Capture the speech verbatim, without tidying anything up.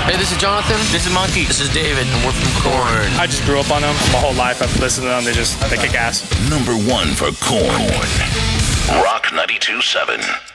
Hey, this is Jonathan. This is Monkey. This is David, and we're from Korn. I just grew up on them my whole life. I've listened to them. They just, they kick ass. Number one for Korn. Rock ninety-two point seven.